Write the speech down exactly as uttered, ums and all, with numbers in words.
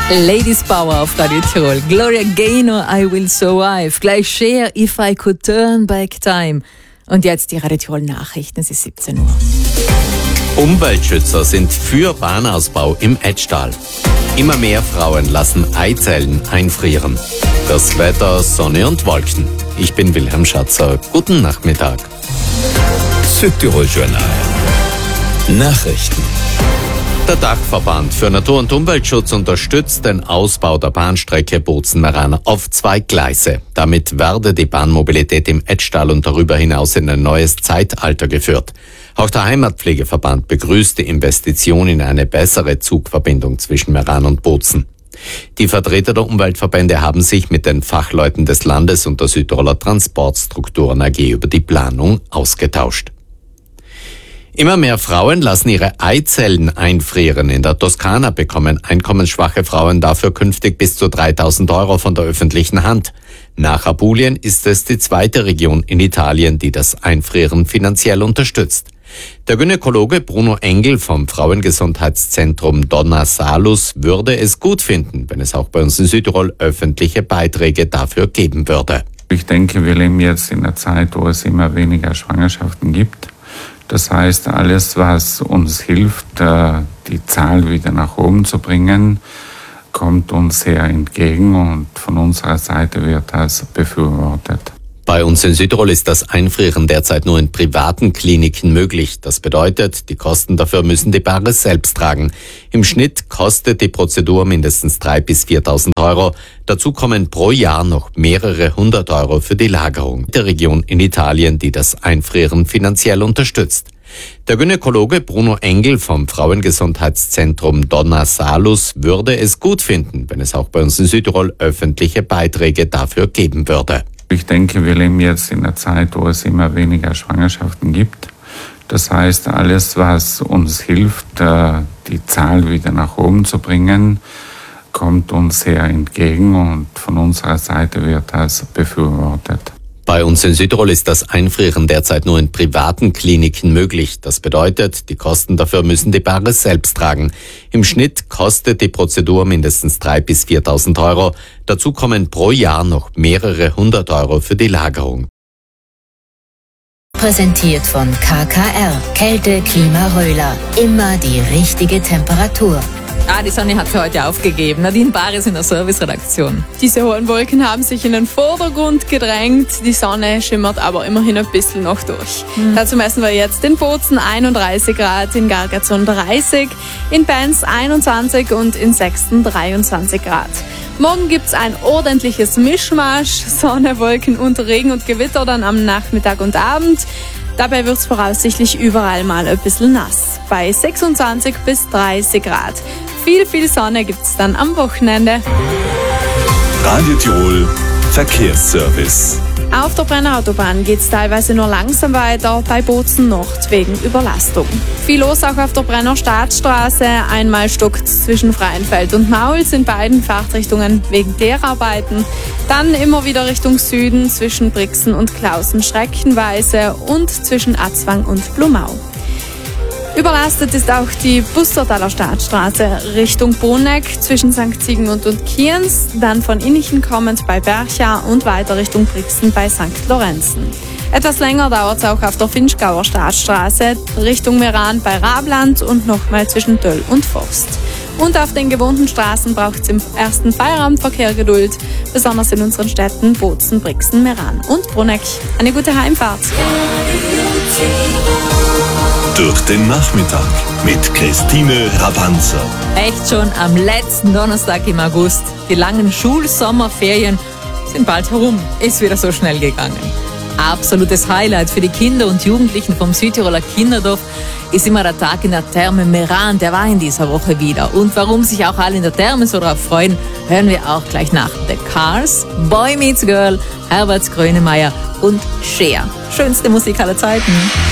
Ladies Power auf Radio Tirol. Gloria Gaynor, I Will Survive. Gleich Cher, If I Could Turn Back Time. Und jetzt die Radio Tirol Nachrichten, es ist siebzehn Uhr. Umweltschützer sind für Bahnausbau im Etschtal. Immer mehr Frauen lassen Eizellen einfrieren. Das Wetter, Sonne und Wolken. Ich bin Wilhelm Schatzer. Guten Nachmittag. Südtirol Journal. Nachrichten. Der Dachverband für Natur- und Umweltschutz unterstützt den Ausbau der Bahnstrecke Bozen-Meran auf zwei Gleise. Damit werde die Bahnmobilität im Etschtal und darüber hinaus in ein neues Zeitalter geführt. Auch der Heimatpflegeverband begrüßt die Investition in eine bessere Zugverbindung zwischen Meran und Bozen. Die Vertreter der Umweltverbände haben sich mit den Fachleuten des Landes und der Südtiroler Transportstrukturen A G über die Planung ausgetauscht. Immer mehr Frauen lassen ihre Eizellen einfrieren. In der Toskana bekommen einkommensschwache Frauen dafür künftig bis zu dreitausend Euro von der öffentlichen Hand. Nach Apulien ist es die zweite Region in Italien, die das Einfrieren finanziell unterstützt. Der Gynäkologe Bruno Engel vom Frauengesundheitszentrum Donna Salus würde es gut finden, wenn es auch bei uns in Südtirol öffentliche Beiträge dafür geben würde. Ich denke, wir leben jetzt in einer Zeit, wo es immer weniger Schwangerschaften gibt. Das heißt, alles, was uns hilft, die Zahl wieder nach oben zu bringen, kommt uns sehr entgegen und von unserer Seite wird das befürwortet. Bei uns in Südtirol ist das Einfrieren derzeit nur in privaten Kliniken möglich. Das bedeutet, die Kosten dafür müssen die Paare selbst tragen. Im Schnitt kostet die Prozedur mindestens dreitausend bis viertausend Euro. Dazu kommen pro Jahr noch mehrere hundert Euro für die Lagerung. Der Region in Italien, die das Einfrieren finanziell unterstützt. Der Gynäkologe Bruno Engel vom Frauengesundheitszentrum Donna Salus würde es gut finden, wenn es auch bei uns in Südtirol öffentliche Beiträge dafür geben würde. Ich denke, wir leben jetzt in einer Zeit, wo es immer weniger Schwangerschaften gibt. Das heißt, alles, was uns hilft, die Zahl wieder nach oben zu bringen, kommt uns sehr entgegen und von unserer Seite wird das befürwortet. Bei uns in Südtirol ist das Einfrieren derzeit nur in privaten Kliniken möglich. Das bedeutet, die Kosten dafür müssen die Paare selbst tragen. Im Schnitt kostet die Prozedur mindestens dreitausend bis viertausend Euro. Dazu kommen pro Jahr noch mehrere hundert Euro für die Lagerung. Präsentiert von K K R. Kälte, Klima, Röhler. Immer die richtige Temperatur. Ah, die Sonne hat für heute aufgegeben. Nadine Baris in der Serviceredaktion. Diese hohen Wolken haben sich in den Vordergrund gedrängt. Die Sonne schimmert aber immerhin ein bisschen noch durch. Mhm. Dazu messen wir jetzt in Bozen einunddreißig Grad, in Gargazon dreißig, in Benz einundzwanzig und in Sexten dreiundzwanzig Grad. Morgen gibt's ein ordentliches Mischmasch. Sonne, Wolken und Regen und Gewitter dann am Nachmittag und Abend. Dabei wird's voraussichtlich überall mal ein bisschen nass. Bei sechsundzwanzig bis dreißig Grad. Viel, viel Sonne gibt's dann am Wochenende. Radio Tirol Verkehrsservice. Auf der Brennerautobahn geht's teilweise nur langsam weiter, bei Bozen Nord wegen Überlastung. Viel los auch auf der Brenner Staatsstraße. Einmal stockt's zwischen Freienfeld und Mauls in beiden Fahrtrichtungen wegen Kläranarbeiten. Dann immer wieder Richtung Süden zwischen Brixen und Klausen streckenweise und zwischen Atzwang und Blumau. Überlastet ist auch die Bustertaler Staatsstraße Richtung Boneck zwischen Sankt Sigmund und Kienz, dann von Innichen kommend bei Bercha und weiter Richtung Brixen bei Sankt Lorenzen. Etwas länger dauert es auch auf der Finchgauer Staatsstraße Richtung Meran bei Rabland und nochmal zwischen Döll und Forst. Und auf den gewohnten Straßen braucht es im ersten Feierabendverkehr Geduld, besonders in unseren Städten Bozen, Brixen, Meran und Bruneck. Eine gute Heimfahrt. Durch den Nachmittag mit Christine Rabanzer. Echt schon am letzten Donnerstag im August. Die langen Schul-Sommerferien sind bald herum. Ist wieder so schnell gegangen. Absolutes Highlight für die Kinder und Jugendlichen vom Südtiroler Kinderdorf ist immer der Tag in der Therme Meran. Der war in dieser Woche wieder. Und warum sich auch alle in der Therme so drauf freuen, hören wir auch gleich nach. The Cars, Boy Meets Girl, Herbert Grönemeyer und Cher. Schönste Musik aller Zeiten.